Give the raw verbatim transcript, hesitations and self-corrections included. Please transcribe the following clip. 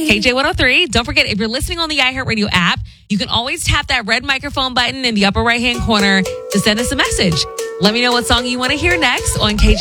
K J one oh three. Don't forget, if you're listening on the iHeartRadio app, you can always tap that red microphone button in the upper right-hand corner to send us a message. Let me know what song you want to hear next on K J.